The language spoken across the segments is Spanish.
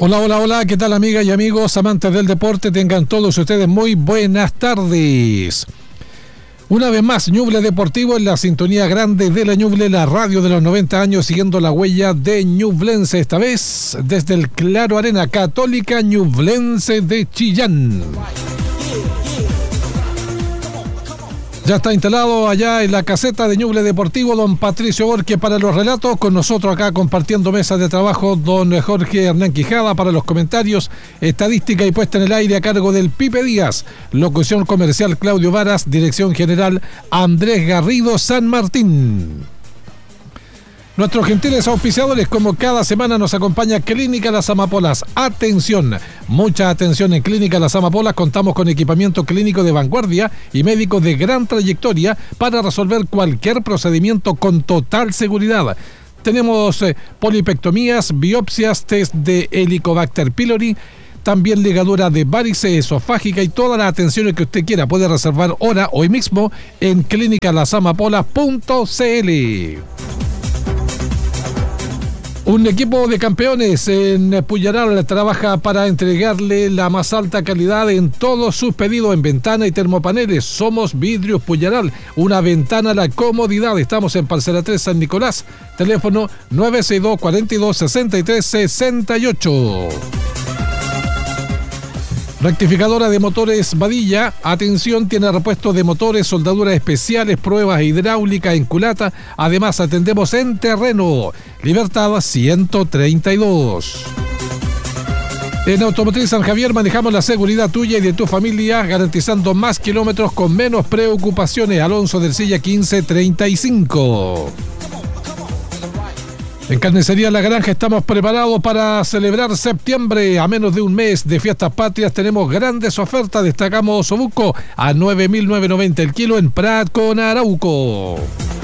Hola, hola, hola, ¿qué tal amigas y amigos amantes del deporte? Tengan todos ustedes muy buenas tardes. Una vez más, Ñuble Deportivo en la sintonía grande de la Ñuble, la radio de los 90 años, siguiendo la huella de Ñublense, esta vez desde el Claro Arena, Católica Ñublense de Chillán. Ya está instalado allá en la caseta de Ñuble Deportivo don Patricio Borque para los relatos, con nosotros acá compartiendo mesa de trabajo don Jorge Hernán Quijada para los comentarios, estadística y puesta en el aire a cargo del Pipe Díaz, locución comercial Claudio Varas, dirección general Andrés Garrido San Martín. Nuestros gentiles auspiciadores, como cada semana, nos acompaña Clínica Las Amapolas. Atención, mucha atención en Clínica Las Amapolas. Contamos con equipamiento clínico de vanguardia y médicos de gran trayectoria para resolver cualquier procedimiento con total seguridad. Tenemos polipectomías, biopsias, test de Helicobacter pylori, también ligadura de varices esofágica y todas las atenciones que usted quiera. Puede reservar hora hoy mismo en clinicalasamapolas.cl. Un equipo de campeones en Pullaral trabaja para entregarle la más alta calidad en todos sus pedidos en ventana y termopaneles. Somos Vidrios Pullaral, una ventana a la comodidad. Estamos en Parcela 3 San Nicolás, teléfono 962-42-63-68. Rectificadora de motores Badilla, atención, tiene repuestos de motores, soldaduras especiales, pruebas hidráulicas en culata. Además atendemos en terreno. Libertad 132. En Automotriz San Javier manejamos la seguridad tuya y de tu familia, garantizando más kilómetros con menos preocupaciones. Alonso del Silla 1535. En Carnicería La Granja estamos preparados para celebrar septiembre. A menos de un mes de fiestas patrias tenemos grandes ofertas. Destacamos osobuco a 9.990 el kilo en Prat con Arauco.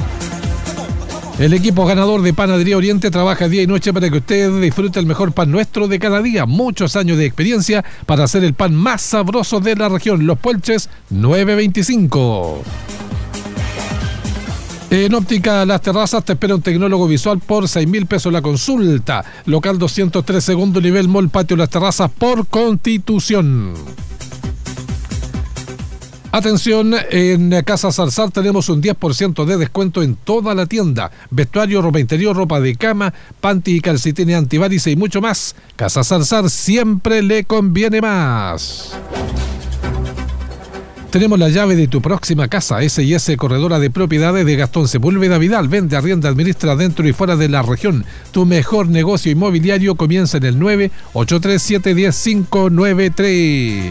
El equipo ganador de Panadería Oriente trabaja día y noche para que usted disfrute el mejor pan nuestro de cada día. Muchos años de experiencia para hacer el pan más sabroso de la región. Los Puelches 925. En Óptica Las Terrazas te espera un tecnólogo visual por 6.000 pesos la consulta. Local 203, segundo nivel, Mall Patio Las Terrazas por Constitución. Atención, en Casa Zarzar tenemos un 10% de descuento en toda la tienda. Vestuario, ropa interior, ropa de cama, panty y calcetines antivarices y mucho más. Casa Zarzar siempre le conviene más. Tenemos la llave de tu próxima casa. S&S Corredora de Propiedades de Gastón Sepúlveda Vidal. Vende, arrienda, administra dentro y fuera de la región. Tu mejor negocio inmobiliario comienza en el 983-710-593.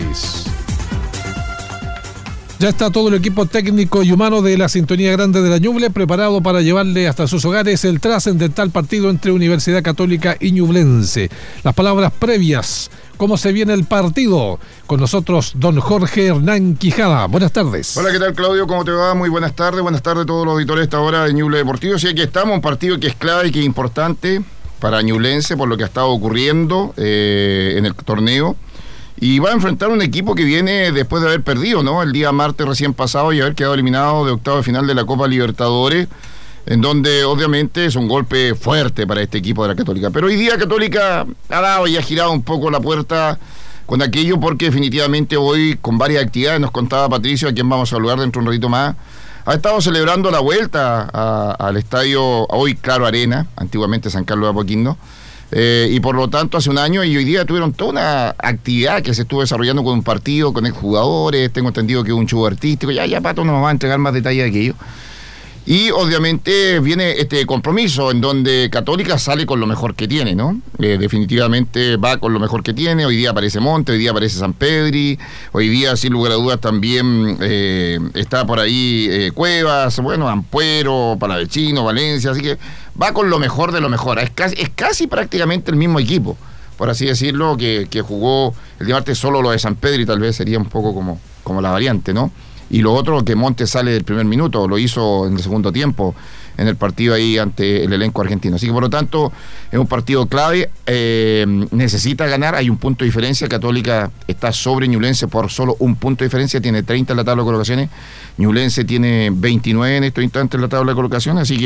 Ya está todo el equipo técnico y humano de la sintonía grande de la Ñuble preparado para llevarle hasta sus hogares el trascendental partido entre Universidad Católica y Ñublense. Las palabras previas. ¿Cómo se viene el partido? Con nosotros, don Jorge Hernán Quijada. Buenas tardes. Hola, ¿qué tal, Claudio? ¿Cómo te va? Muy buenas tardes. Buenas tardes a todos los auditores de esta hora de Ñuble Deportivo. Sí, aquí estamos, un partido que es clave y que es importante para Ñublense por lo que ha estado ocurriendo en el torneo. Y va a enfrentar un equipo que viene después de haber perdido, ¿no? El día martes recién pasado y haber quedado eliminado de octavo de final de la Copa Libertadores, en donde obviamente es un golpe fuerte para este equipo de la Católica. Pero hoy día Católica ha dado y ha girado un poco la puerta con aquello, porque definitivamente hoy, con varias actividades, nos contaba Patricio, a quien vamos a saludar dentro de un ratito más, ha estado celebrando la vuelta al estadio, hoy Claro Arena, antiguamente San Carlos de Apoquindo, y por lo tanto hace un año, y hoy día tuvieron toda una actividad que se estuvo desarrollando con un partido, con exjugadores. Tengo entendido que es un show artístico. Ya Pato nos va a entregar más detalles de aquello. Y obviamente viene este compromiso en donde Católica sale con lo mejor que tiene, ¿no? Definitivamente va con lo mejor que tiene. Hoy día aparece Monte, hoy día aparece San Pedri, hoy día sin lugar a dudas también está por ahí Cuevas, bueno, Ampuero, Palavecino, Valencia, así que va con lo mejor de lo mejor. Es casi prácticamente el mismo equipo, por así decirlo, que jugó el día martes. Solo lo de San Pedri tal vez sería un poco como la variante, ¿no? Y lo otro, que Montes sale del primer minuto, lo hizo en el segundo tiempo, en el partido ahí ante el elenco argentino. Así que por lo tanto, es un partido clave, necesita ganar, hay un punto de diferencia. Católica está sobre Ñublense por solo un punto de diferencia, tiene 30 en la tabla de colocaciones, Ñublense tiene 29 en estos instantes en la tabla de colocaciones, así que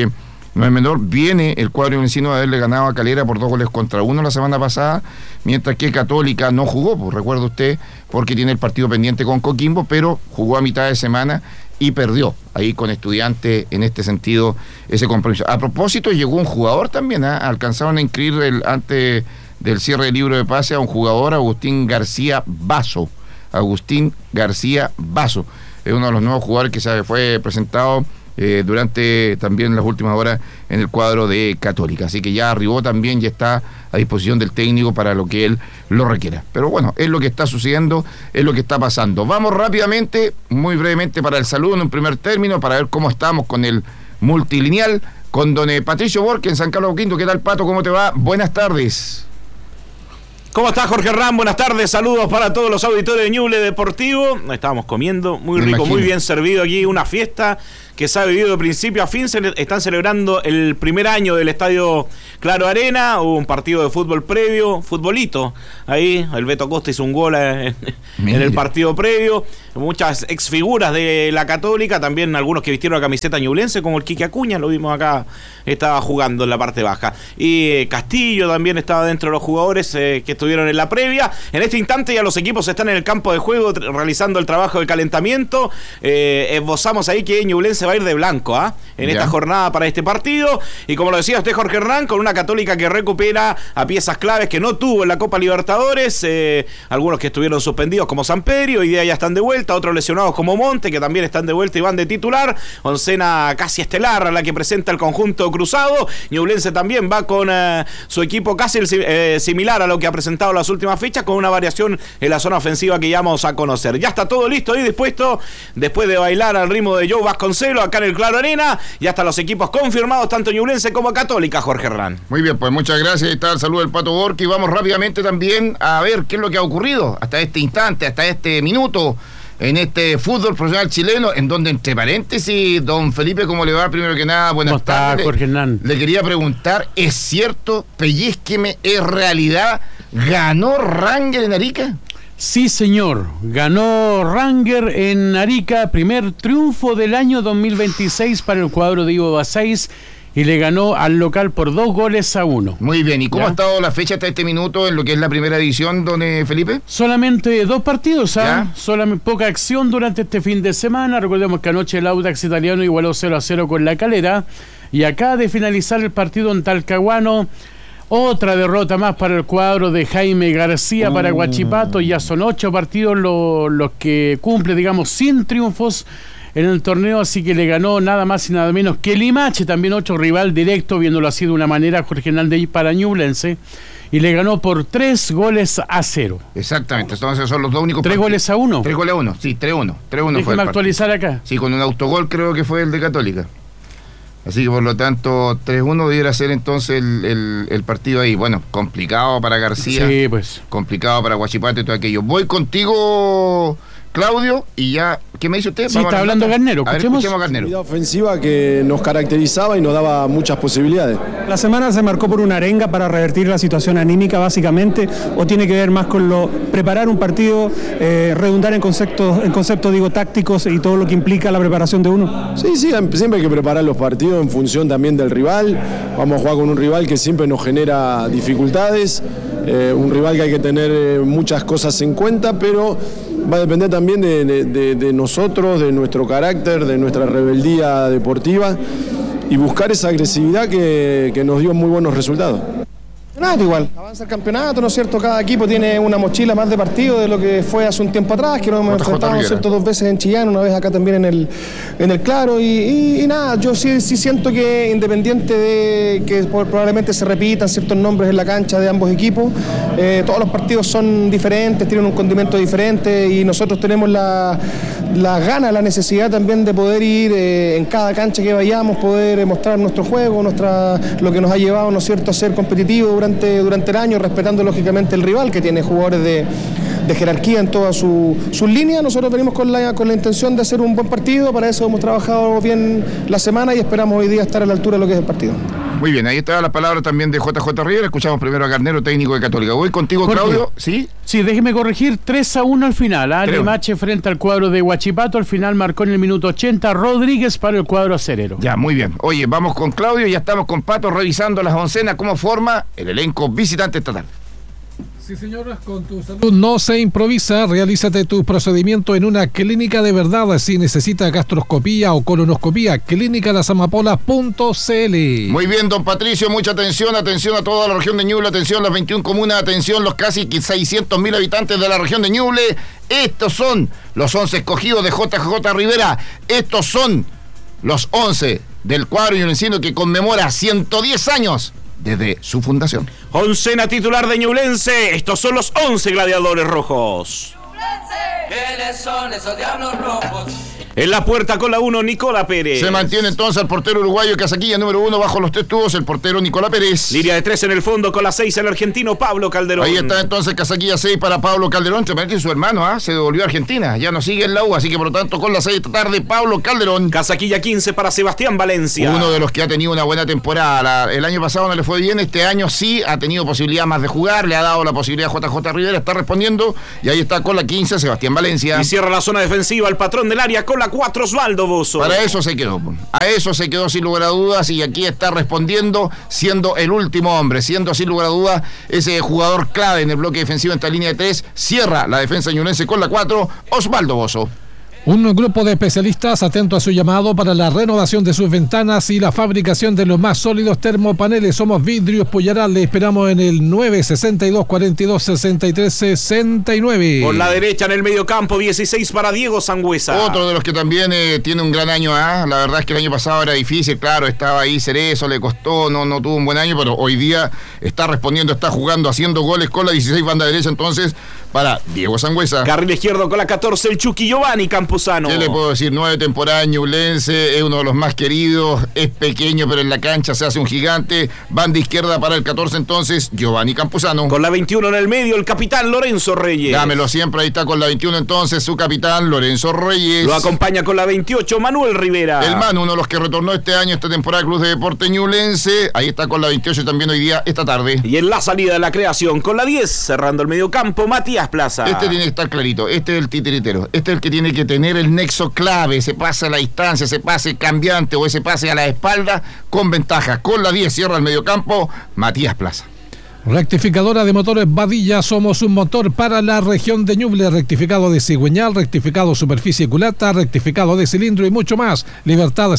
no es menor. Viene el cuadro ñublencino de haberle ganado a Calera por 2-1 la semana pasada, mientras que Católica no jugó, pues recuerda usted, porque tiene el partido pendiente con Coquimbo, pero jugó a mitad de semana y perdió ahí con Estudiantes en este sentido ese compromiso. A propósito, llegó un jugador también, alcanzaron a inscribir antes del cierre del libro de pase a un jugador, Agustín García Basso. Es uno de los nuevos jugadores que se fue presentado durante también las últimas horas en el cuadro de Católica. Así que ya arribó también y está a disposición del técnico para lo que él lo requiera. Pero bueno, es lo que está sucediendo, es lo que está pasando. Vamos rápidamente, muy brevemente para el saludo en un primer término, para ver cómo estamos con el multilineal, con don Patricio Borque en San Carlos Quinto. ¿Qué tal, Pato? ¿Cómo te va? Buenas tardes. ¿Cómo estás, Jorge Ram? Buenas tardes, saludos para todos los auditores de Ñuble Deportivo. Estábamos comiendo, muy rico, muy bien servido aquí, una fiesta que se ha vivido de principio a fin. Están celebrando el primer año del Estadio Claro Arena. Hubo un partido de fútbol previo, futbolito. Ahí el Beto Costa hizo un gol en el partido previo. Muchas exfiguras de la Católica, también algunos que vistieron la camiseta ñublense, como el Quique Acuña, lo vimos acá, estaba jugando en la parte baja. Y Castillo también estaba dentro de los jugadores que estuvieron en la previa. En este instante ya los equipos están en el campo de juego realizando el trabajo de calentamiento. Esbozamos ahí que Ñublense va a ir de blanco en esta jornada para este partido, y como lo decía usted, Jorge Hernán, con una Católica que recupera a piezas claves que no tuvo en la Copa Libertadores, algunos que estuvieron suspendidos como Samperio, hoy día ya están de vuelta, otros lesionados como Monte, que también están de vuelta y van de titular. Oncena casi estelar a la que presenta el conjunto cruzado. Ñublense también va con su equipo casi similar a lo que ha presentado las últimas fechas, con una variación en la zona ofensiva que ya vamos a conocer. Ya está todo listo y dispuesto, después de bailar al ritmo de Joe Vasconcelos acá en el Claro Arena. Ya están los equipos confirmados, tanto Ñublense como Católica, Jorge Hernán. Muy bien, pues muchas gracias. Ahí está el saludo del Pato Borque, y vamos rápidamente también a ver qué es lo que ha ocurrido hasta este instante, hasta este minuto, en este fútbol profesional chileno, en donde, entre paréntesis, don Felipe, ¿cómo le va? Primero que nada, buenas tardes. Jorge Hernán. Le quería preguntar, ¿es cierto, pellizqueme, es realidad, ganó Ranger en Arica? Sí, señor, ganó Ranger en Arica, primer triunfo del año 2026 para el cuadro de Ivo Basais, y le ganó al local por 2-1. Muy bien, ¿y cómo ha estado la fecha hasta este minuto en lo que es la primera división, don Felipe? Solamente 2 partidos, solamente poca acción durante este fin de semana. Recordemos que anoche el Audax italiano igualó 0-0 con la Calera, y acá de finalizar el partido en Talcahuano, otra derrota más para el cuadro de Jaime García para Huachipato. Ya son 8 partidos los que cumple, digamos, sin triunfos en el torneo, así que le ganó nada más y nada menos que Limache, también otro rival directo, viéndolo así de una manera, Jorge Hernández, para Ñublense, y le ganó por 3-0. Exactamente, entonces son los dos únicos 3-1. 3-1, sí, 3-1 fue el Déjeme actualizar acá. Sí, con un autogol creo que fue el de Católica. Así que por lo tanto 3-1 debiera ser entonces el partido ahí. Bueno, complicado para García, sí, pues. Complicado para Huachipato y todo aquello. Voy contigo, Claudio, y ya, ¿qué me dice usted? Sí, está hablando Garnero, escuchemos a Garnero. Una ofensiva que nos caracterizaba y nos daba muchas posibilidades. ¿La semana se marcó por una arenga para revertir la situación anímica básicamente, o tiene que ver más con preparar un partido, redundar en conceptos digo tácticos y todo lo que implica la preparación de uno? Sí, siempre hay que preparar los partidos en función también del rival. Vamos a jugar con un rival que siempre nos genera dificultades, un rival que hay que tener muchas cosas en cuenta, pero va a depender también de nosotros, de nuestro carácter, de nuestra rebeldía deportiva, y buscar esa agresividad que nos dio muy buenos resultados. Igual, avanza el campeonato, ¿no es cierto? Cada equipo tiene una mochila más de partido de lo que fue hace un tiempo atrás, que nos hemos enfrentado, ¿no es cierto?, 2 veces en Chillán, una vez acá también en el Claro, y nada, yo sí siento que, independiente de que probablemente se repitan ciertos nombres en la cancha de ambos equipos, todos los partidos son diferentes, tienen un condimento diferente, y nosotros tenemos la gana, la necesidad también de poder ir en cada cancha que vayamos, poder mostrar nuestro juego, lo que nos ha llevado, ¿no es cierto?, a ser competitivos durante el año, respetando lógicamente el rival, que tiene jugadores de jerarquía en todas sus líneas. Nosotros venimos con la intención de hacer un buen partido, para eso hemos trabajado bien la semana y esperamos hoy día estar a la altura de lo que es el partido. Muy bien, ahí está la palabra también de JJ Rivera. Escuchamos primero a Garnero, técnico de Católica. Voy contigo, Jorge. Claudio. ¿Sí? Sí, déjeme corregir, 3-1 al final. Limache frente al cuadro de Huachipato. Al final marcó en el minuto 80 Rodríguez para el cuadro acerero. Ya, muy bien. Oye, vamos con Claudio. Ya estamos con Pato revisando las oncenas, cómo forma el elenco visitante esta tarde. Sí, señoras, con tu salud no se improvisa. Realízate tu procedimiento en una clínica de verdad. Si necesita gastroscopía o colonoscopía, clínicalasamapala.cl. Muy bien, don Patricio, mucha atención a toda la región de Ñuble, atención las 21 comunas, atención los casi 600.000 habitantes de la región de Ñuble. Estos son los 11 escogidos de JJ Rivera. Estos son los 11 del cuadro ñublense que conmemora 110 años desde su fundación. Oncena titular de Ñublense. Estos son los 11 gladiadores rojos. ¿Quiénes son esos diablos rojos? En la puerta con la 1, Nicola Pérez. Se mantiene entonces el portero uruguayo Casaquilla, número 1, bajo los 3 tubos, el portero Nicola Pérez. Línea de 3 en el fondo con la 6, el argentino Pablo Calderón. Ahí está entonces Casaquilla 6 para Pablo Calderón. Te parece su hermano, se devolvió a Argentina. Ya no sigue en la U, así que por lo tanto con la 6 esta tarde Pablo Calderón. Casaquilla 15 para Sebastián Valencia. Uno de los que ha tenido una buena temporada. El año pasado no le fue bien, este año sí ha tenido posibilidad más de jugar. Le ha dado la posibilidad a JJ Rivera, está respondiendo. Y ahí está con la 15 Sebastián Valencia. Y cierra la zona defensiva el patrón del área con la 4, Osvaldo Bozo. Para eso se quedó. A eso se quedó sin lugar a dudas y aquí está respondiendo, siendo el último hombre, siendo sin lugar a dudas ese jugador clave en el bloque defensivo en esta línea de 3. Cierra la defensa ñublense con la 4, Osvaldo Bozo. Un grupo de especialistas atento a su llamado para la renovación de sus ventanas y la fabricación de los más sólidos termopaneles. Somos Vidrios Puyaral. Le esperamos en el 962-42-63-69. Por la derecha en el medio campo, 16 para Diego Sangüesa. Otro de los que también tiene un gran año. La verdad es que el año pasado era difícil, claro, estaba ahí Cerezo, le costó, no tuvo un buen año, pero hoy día está respondiendo, está jugando, haciendo goles con la 16 banda derecha, entonces para Diego Sangüesa. Carril izquierdo con la 14, el Chucky Giovanni Campuzano. ¿Qué le puedo decir? 9 temporadas ñublense, es uno de los más queridos, es pequeño pero en la cancha se hace un gigante. Banda izquierda para el 14 entonces, Giovanni Campuzano. Con la 21 en el medio, el capitán Lorenzo Reyes. Dámelo siempre, ahí está con la 21 entonces, su capitán Lorenzo Reyes. Lo acompaña con la 28, Manuel Rivera. El Manu, uno de los que retornó este año, esta temporada Club de Deporte ñublense. Ahí está con la 28 también hoy día, esta tarde. Y en la salida de la creación, con la 10, cerrando el medio campo, Matías Plaza. Este tiene que estar clarito, este es el titiritero, este es el que tiene que tener el nexo clave, ese pase a la distancia, ese pase cambiante o ese pase a la espalda con ventaja. Con la 10 cierra el mediocampo, Matías Plaza. Rectificadora de motores Badilla, somos un motor para la región de Ñuble, rectificado de cigüeñal, rectificado superficie culata, rectificado de cilindro y mucho más. Libertad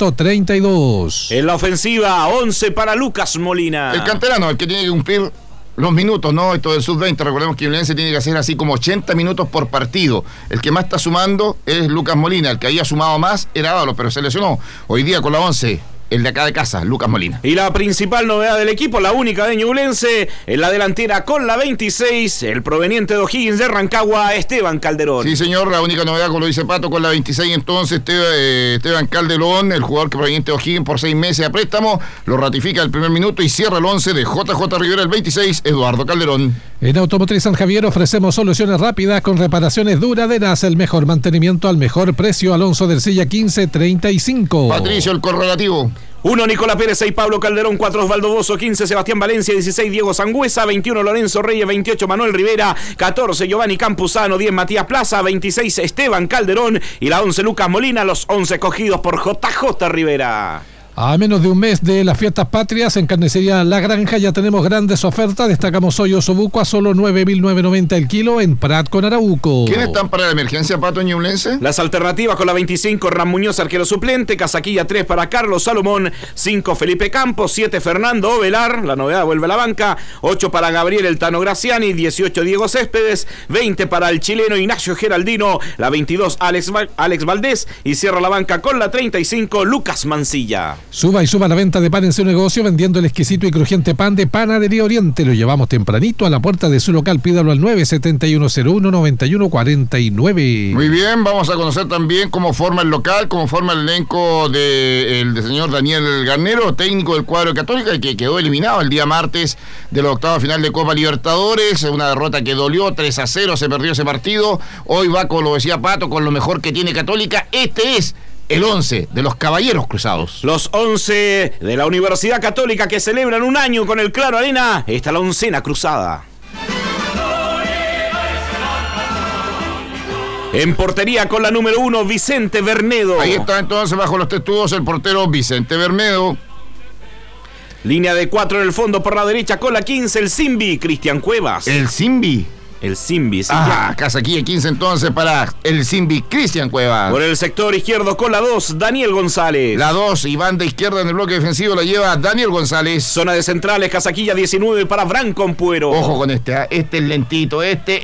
132. En la ofensiva, 11 para Lucas Molina. El canterano, el que tiene que cumplir los minutos, ¿no? Esto del sub-20, recordemos que Ñublense tiene que hacer así como 80 minutos por partido. El que más está sumando es Lucas Molina, el que había sumado más era Ábalos, pero se lesionó. Hoy día con la 11, el de acá de casa, Lucas Molina. Y la principal novedad del equipo, la única de Ñublense, en la delantera con la 26, el proveniente de O'Higgins de Rancagua, Esteban Calderón. Sí, señor, la única novedad, como lo dice Pato, con la 26 entonces, Esteban Calderón, el jugador que proveniente de O'Higgins por 6 meses a préstamo, lo ratifica el primer minuto y cierra el 11 de JJ Rivera, el 26, Eduardo Calderón. En Automotriz San Javier ofrecemos soluciones rápidas con reparaciones duraderas, el mejor mantenimiento al mejor precio. Alonso del Silla 1535. Patricio, el correlativo. 1, Nicola Pérez, 6, Pablo Calderón, 4, Osvaldo Bozo, 15, Sebastián Valencia, 16, Diego Sangüesa, 21, Lorenzo Reyes, 28, Manuel Rivera, 14, Giovanni Campuzano, 10, Matías Plaza, 26, Esteban Calderón y la 11, Lucas Molina, los 11 escogidos por JJ Rivera. A menos de un mes de las fiestas patrias, en Carnicería La Granja ya tenemos grandes ofertas. Destacamos hoy osobuco a solo 9.990 el kilo en Prat con Arauco. ¿Quiénes están para la emergencia, Pato Ñublense? Las alternativas con la 25, Ram Muñoz, arquero suplente. Casaquilla 3 para Carlos Salomón. 5, Felipe Campos. 7, Fernando Ovelar. La novedad vuelve a la banca. 8 para Gabriel El Tano Graciani. 18, Diego Céspedes. 20 para el chileno Ignacio Geraldino. La 22, Alex Valdés. Y cierra la banca con la 35, Lucas Mancilla. Suba y suba la venta de pan en su negocio vendiendo el exquisito y crujiente pan de Panadería Oriente. Lo llevamos tempranito a la puerta de su local. Pídalo al 971019149. Muy bien, vamos a conocer también cómo forma el local, cómo forma el elenco del señor Daniel Garnero, técnico del cuadro Católica, que quedó eliminado el día martes de la octava final de Copa Libertadores. Una derrota que dolió, 3-0, se perdió ese partido. Hoy va, como lo decía Pato, con lo mejor que tiene Católica. Este es el 11 de los Caballeros Cruzados. Los 11 de la Universidad Católica que celebran un año con el Claro Arena. Está la oncena cruzada. En portería con la número 1, Vicente Bernedo. Ahí está entonces bajo los testudos el portero Vicente Bernedo. Línea de 4 en el fondo por la derecha con la 15, el Simbi, Cristian Cuevas. ¿El Simbi? El Simbi, sí. Casaquilla 15 entonces para el Simbi, Cristian Cuevas. Por el sector izquierdo con la 2, Daniel González. La 2 y banda izquierda en el bloque defensivo la lleva Daniel González. Zona de centrales, Casaquilla 19 para Branco Ampuero. Ojo con este es lentito,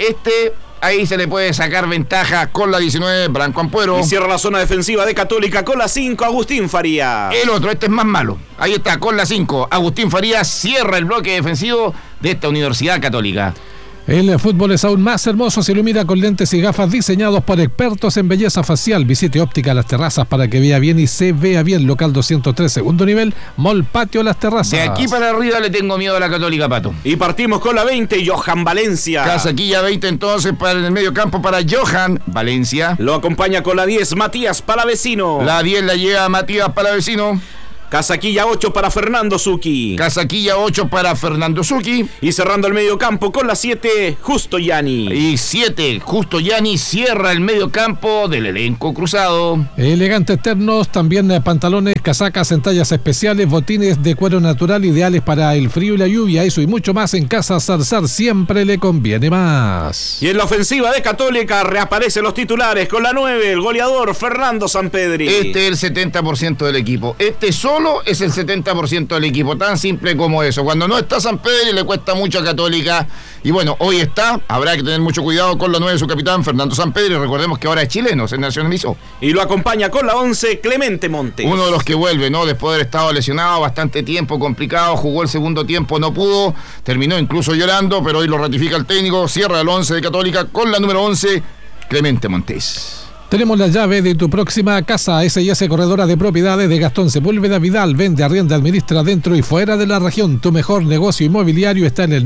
ahí se le puede sacar ventaja con la 19, Branco Ampuero. Y cierra la zona defensiva de Católica con la 5, Agustín Farías. El otro, es más malo. Ahí está, con la 5, Agustín Farías cierra el bloque defensivo de esta Universidad Católica. El fútbol es aún más hermoso si lo mira con lentes y gafas diseñados por expertos en belleza facial. Visite Óptica Las Terrazas para que vea bien y se vea bien. Local 203, segundo nivel, Mall Patio Las Terrazas. De aquí para arriba le tengo miedo a la Católica, Pato. Y partimos con la 20, Johan Valencia. Casaquilla 20 entonces para en el medio campo para Johan Valencia. Lo acompaña con la 10, Matías Palavecino. La 10 la lleva Matías Palavecino. Casaquilla 8 para Fernando Zucchi. Casaquilla 8 para Fernando Zucchi. Y cerrando el medio campo con la 7, Justo Yani. Y 7, Justo Yani cierra el medio campo del elenco cruzado. Elegantes ternos, también pantalones, casacas en tallas especiales, botines de cuero natural ideales para el frío y la lluvia. Eso y mucho más en Casa Zarzar, siempre le conviene más. Y en la ofensiva de Católica reaparecen los titulares con la 9, el goleador Fernando Sampedri. Este es el 70% del equipo. Solo es el 70% del equipo, tan simple como eso. Cuando no está Sampedri le cuesta mucho a Católica. Y bueno, hoy está, habrá que tener mucho cuidado con la 9 de su capitán, Fernando Sampedri. Recordemos que ahora es chileno, se nacionalizó. Y lo acompaña con la 11, Clemente Montes. Uno de los que vuelve, ¿no? Después de haber estado lesionado bastante tiempo, complicado, jugó el segundo tiempo, no pudo, terminó incluso llorando, pero hoy lo ratifica el técnico, cierra el 11 de Católica con la número 11, Clemente Montes. Tenemos la llave de tu próxima casa. S&S Corredora de Propiedades de Gastón Sepúlveda Vidal. Vende, arrienda, administra dentro y fuera de la región. Tu mejor negocio inmobiliario está en el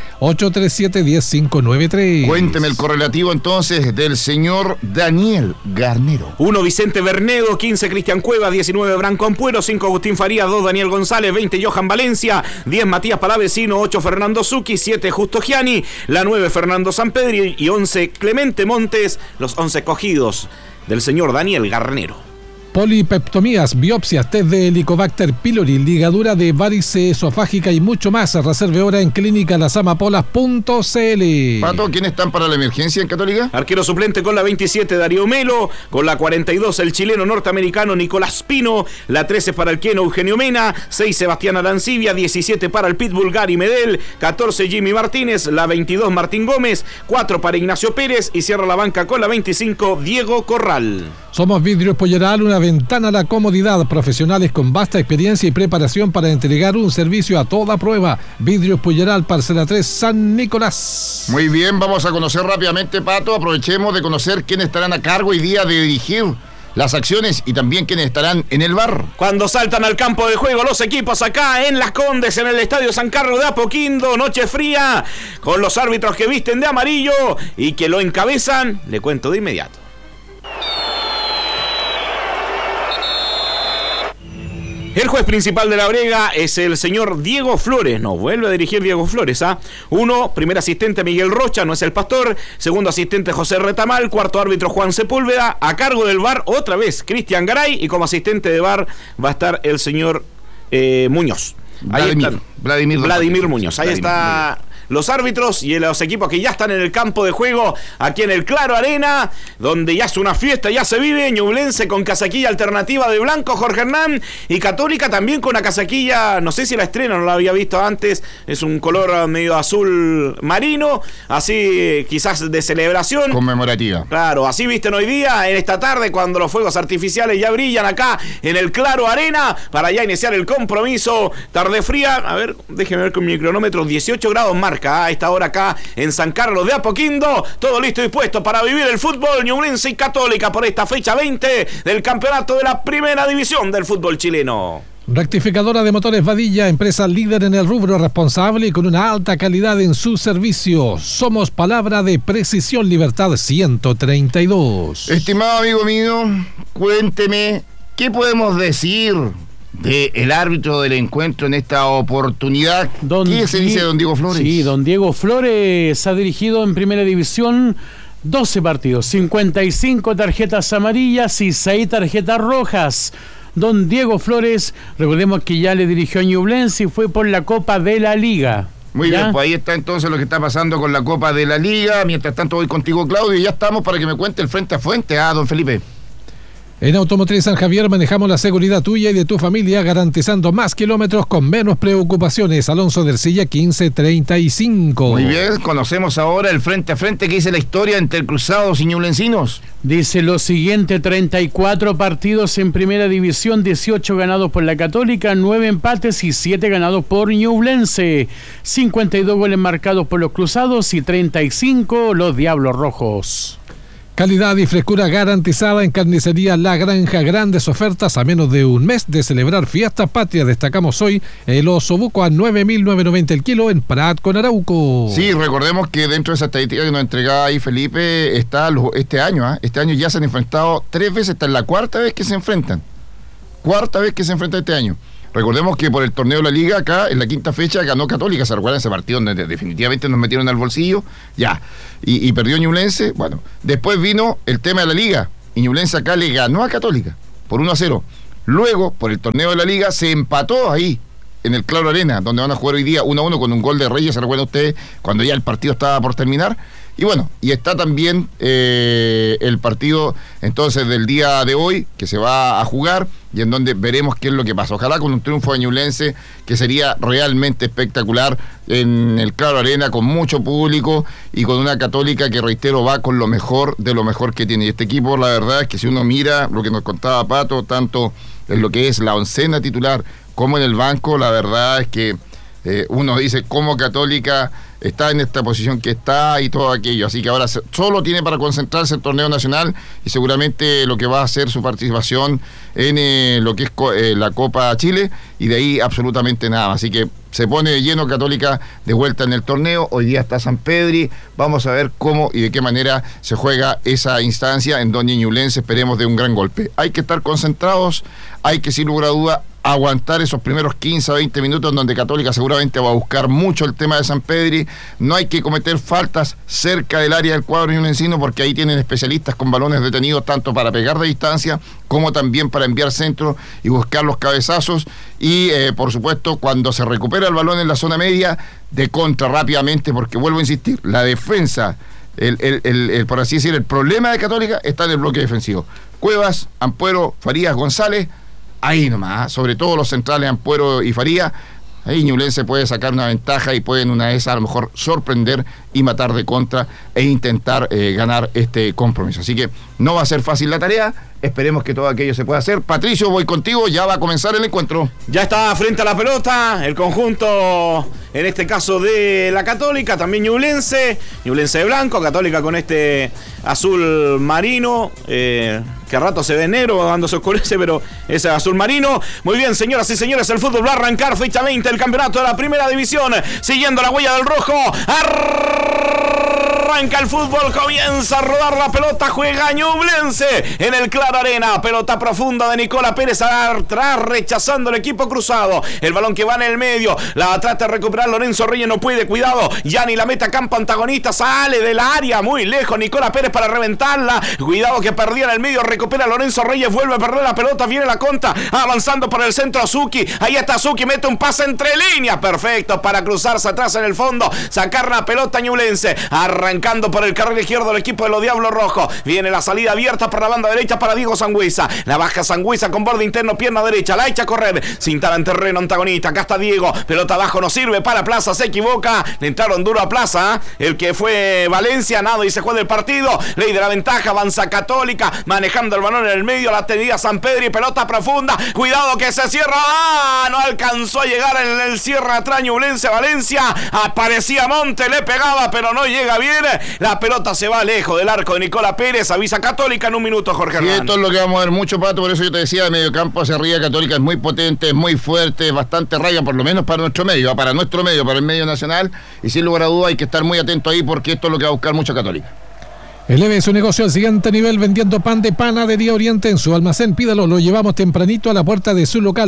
9-837-10593. Cuénteme el correlativo entonces del señor Daniel Garnero. 1, Vicente Bernedo. 15, Cristian Cuevas. 19, Branco Ampuero. 5, Agustín Farías. 2, Daniel González. 20, Johan Valencia. 10, Matías Palavecino. 8, Fernando Zucchi. 7, Justo Gianni. La 9, Fernando Sampedri. Y 11, Clemente Montes. Los 11 cogidos del señor Daniel Garnero. Polipeptomías, biopsias, test de Helicobacter pylori, ligadura de varice esofágica y mucho más. Reserve hora en clínicalasamapolas.cl. Pato, ¿quiénes están para la emergencia en Católica? Arquero suplente con la 27, Darío Melo. Con la 42, el chileno norteamericano Nicolás Pino. La 13 para el queno Eugenio Mena. 6, Sebastián Arancibia. 17 para el pitbull Gary Medel. 14, Jimmy Martínez. La 22, Martín Gómez. 4 para Ignacio Pérez. Y cierra la banca con la 25, Diego Corral. Somos Vidrios Polleral, una ventana a la comodidad. Profesionales con vasta experiencia y preparación para entregar un servicio a toda prueba. Vidrios Polleral, Parcela 3, San Nicolás. Muy bien, vamos a conocer rápidamente, Pato. Aprovechemos de conocer quiénes estarán a cargo hoy día de dirigir las acciones y también quiénes estarán en el bar. Cuando saltan al campo de juego los equipos acá en Las Condes, en el Estadio San Carlos de Apoquindo, noche fría, con los árbitros que visten de amarillo y que lo encabezan, le cuento de inmediato. El juez principal de La Brega es el señor Diego Flores. No, vuelve a dirigir Diego Flores, 1, primer asistente Miguel Rocha, no es el Pastor. Segundo asistente José Retamal. Cuarto árbitro Juan Sepúlveda. A cargo del VAR otra vez Cristian Garay. Y como asistente de VAR va a estar el señor Muñoz. Vladimir Muñoz. Ahí está los árbitros y los equipos que ya están en el campo de juego, aquí en el Claro Arena, donde ya es una fiesta, ya se vive. Ñublense con casaquilla alternativa de blanco, Jorge Hernán, y Católica también con una casaquilla, no sé si la estreno, no la había visto antes, es un color medio azul marino, así quizás de celebración. Conmemorativa. Claro, así visten hoy día, en esta tarde, cuando los fuegos artificiales ya brillan acá en el Claro Arena, para ya iniciar el compromiso. Tarde fría, a ver, déjeme ver con mi cronómetro, 18 grados marca a esta hora acá en San Carlos de Apoquindo. Todo listo y dispuesto para vivir el fútbol ñublense y Católica por esta fecha 20 del campeonato de la primera división del fútbol chileno. Rectificadora de motores Vadilla, empresa líder en el rubro, responsable y con una alta calidad en su servicio. Somos Palabra de Precisión Libertad 132. Estimado amigo mío, cuénteme ¿Qué podemos decir del árbitro del encuentro en esta oportunidad? ¿Qué se dice de don Diego Flores? Sí, don Diego Flores ha dirigido en Primera División 12 partidos, 55 tarjetas amarillas y 6 tarjetas rojas. Don Diego Flores, recordemos que ya le dirigió a Ñublense y fue por la Copa de la Liga. Muy bien, pues ahí está entonces lo que está pasando con la Copa de la Liga. Mientras tanto voy contigo, Claudio, y ya estamos para que me cuente el frente a frente. Don Felipe. En Automotriz San Javier manejamos la seguridad tuya y de tu familia, garantizando más kilómetros con menos preocupaciones. Alonso de Ercilla 1535. Muy bien, conocemos ahora el frente a frente que dice la historia entre Cruzados y ñublencinos. Dice lo siguiente: 34 partidos en Primera División, 18 ganados por la Católica, 9 empates y 7 ganados por Ñublense, 52 goles marcados por los Cruzados y 35 los Diablos Rojos. Calidad y frescura garantizada en Carnicería La Granja. Grandes ofertas a menos de un mes de celebrar Fiesta Patria. Destacamos hoy el osobuco a 9.990 el kilo en Prat con Arauco. Sí, recordemos que dentro de esa estadística que nos entregaba ahí Felipe, está este año ya se han enfrentado 3 veces, esta es la cuarta vez que se enfrentan. Este año. Recordemos que por el torneo de la Liga, acá en la quinta fecha ganó Católica. ¿Se recuerdan ese partido donde definitivamente nos metieron al bolsillo? Ya. Y perdió Ñublense. Bueno, después vino el tema de la Liga. Y Ñublense acá le ganó a Católica por 1-0. Luego, por el torneo de la Liga, se empató ahí, en el Claro Arena, donde van a jugar hoy día 1-1 con un gol de Reyes. ¿Se recuerdan ustedes cuando ya el partido estaba por terminar? Y bueno, y está también el partido entonces del día de hoy que se va a jugar y en donde veremos qué es lo que pasa. Ojalá con un triunfo de Ñublense que sería realmente espectacular en el Claro Arena, con mucho público y con una Católica que, reitero, va con lo mejor de lo mejor que tiene. Y este equipo, la verdad es que si uno mira lo que nos contaba Pato, tanto en lo que es la oncena titular como en el banco, la verdad es que uno dice cómo Católica está en esta posición que está y todo aquello, así que ahora solo tiene para concentrarse el torneo nacional y seguramente lo que va a hacer su participación en lo que es la Copa Chile, y de ahí absolutamente nada, así que se pone de lleno Católica de vuelta en el torneo. Hoy día está San Pedri, vamos a ver cómo y de qué manera se juega esa instancia en donde Ñublense esperemos de un gran golpe. Hay que estar concentrados, hay que sin lugar a duda aguantar esos primeros 15 a 20 minutos donde Católica seguramente va a buscar mucho el tema de San Pedri. No hay que cometer faltas cerca del área del cuadro ñublencino, porque ahí tienen especialistas con balones detenidos tanto para pegar de distancia como también para enviar centro y buscar los cabezazos, y por supuesto cuando se recupera el balón en la zona media, de contra rápidamente, porque vuelvo a insistir, la defensa, por así decir, el problema de Católica está en el bloque defensivo. Cuevas, Ampuero, Farías, González, ahí nomás, sobre todo los centrales Ampuero y Farías. Ahí Ñublense puede sacar una ventaja y pueden una vez a lo mejor sorprender y matar de contra e intentar ganar este compromiso. Así que no va a ser fácil la tarea, esperemos que todo aquello se pueda hacer. Patricio, voy contigo, ya va a comenzar el encuentro. Ya está frente a la pelota el conjunto, en este caso de la Católica, también Ñublense de blanco, Católica con este azul marino, que a rato se ve negro, cuando se oscurece, pero ese azul marino. Muy bien, señoras y señores, el fútbol va a arrancar, fecha 20 del campeonato de la Primera División, siguiendo la huella del rojo. Arranca el fútbol, comienza a rodar la pelota, juega Ñublense en el Claro Arena, pelota profunda de Nicola Pérez atrás, rechazando el equipo cruzado, el balón que va en el medio, la trata de recuperar Lorenzo Reyes, no puede, cuidado, Yani la meta campo antagonista, sale del área, muy lejos Nicola Pérez para reventarla, cuidado que perdía en el medio, recupera Lorenzo Reyes, vuelve a perder la pelota, viene la contra, avanzando por el centro Azuki, ahí está Azuki, mete un pase entre líneas, perfecto para cruzarse atrás en el fondo, sacar la pelota Ñublense, arrancando por el carril izquierdo el equipo de los Diablos Rojos, viene la salida abierta por la banda derecha para Diego Sangüesa, la baja Sangüesa con borde interno, pierna derecha, la echa a correr, cintada en terreno antagonista, acá está Diego, pelota abajo, no sirve para Plaza, se equivoca, le entraron duro a Plaza, el que fue Valencia, nada y se juega el partido, ley de la ventaja, avanza Católica, manejando el balón en el medio, la tenía San Pedro y pelota profunda, cuidado que se cierra, no alcanzó a llegar en el cierre atrás Ñublense, Valencia, aparecía Monte, le pegaba pero no llega bien, la pelota se va lejos del arco de Nicola Pérez, avisa Católica en un minuto, Jorge Hernán. Sí, esto es lo que vamos a ver mucho, Pato, por eso yo te decía, de medio campo hacia arriba Católica es muy potente, es muy fuerte, es bastante raya, por lo menos para nuestro medio, para el medio nacional, y sin lugar a duda hay que estar muy atento ahí porque esto es lo que va a buscar mucho Católica. Eleve su negocio al siguiente nivel vendiendo pan de Panadería Oriente en su almacén. Pídalo, lo llevamos tempranito a la puerta de su local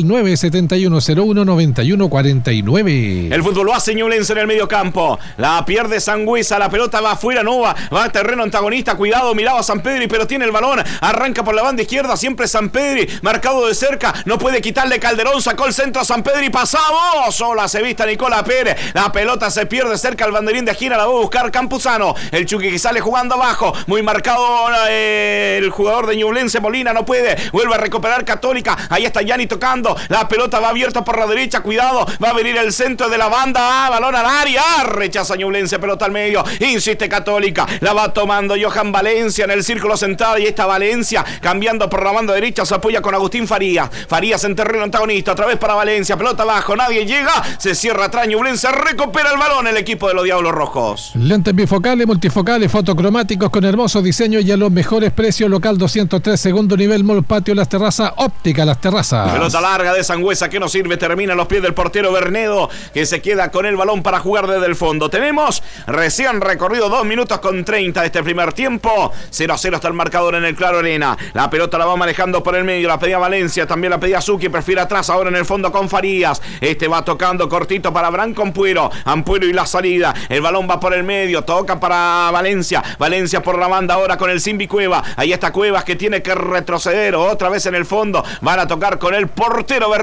971-01-9149. El fútbol lo hace Ñublense en el medio campo. La pierde Sangüesa, la pelota va afuera, no va a terreno antagonista. Cuidado, miraba a San Pedri, pero tiene el balón. Arranca por la banda izquierda, siempre San Pedri, marcado de cerca. No puede quitarle Calderón, sacó el centro a San Pedri, pasamos. Sola se vista Nicola Pérez. La pelota se pierde cerca al banderín de esquina, la va a buscar Campuzano. El Chucky que sale jugando abajo. Muy marcado el jugador de Ñublense, Molina no puede, vuelve a recuperar Católica, ahí está Yanni tocando, la pelota va abierta por la derecha, cuidado, va a venir el centro de la banda, balón al área, rechaza Ñublense, pelota al medio, insiste Católica, la va tomando Johan Valencia en el círculo central, y está Valencia cambiando por la banda derecha, se apoya con Agustín Farías en terreno antagonista, otra vez para Valencia, pelota abajo, nadie llega, se cierra atrás Ñublense, recupera el balón el equipo de los Diablos Rojos. Lentes bifocales, multifocales, fotocromáticos con hermoso diseño y a los mejores precios. Local 203, segundo nivel, Mall Patio Las Terrazas, Óptica Las Terrazas. Pelota larga de Sangüesa que no sirve, termina a los pies del portero Bernedo, que se queda con el balón para jugar desde el fondo. Tenemos recién recorrido 2 minutos con 30 de este primer tiempo. 0-0 está el marcador en el Claro Arena. La pelota la va manejando por el medio, la pedía Valencia, también la pedía Zucchi, prefiere atrás ahora en el fondo con Farías. Este va tocando cortito para Branco Ampuero y la salida. El balón va por el medio, toca para Valencia por la banda ahora con el Simbi Cueva. Ahí está Cuevas que tiene que retroceder otra vez en el fondo. Van a tocar con el portero Bernedo.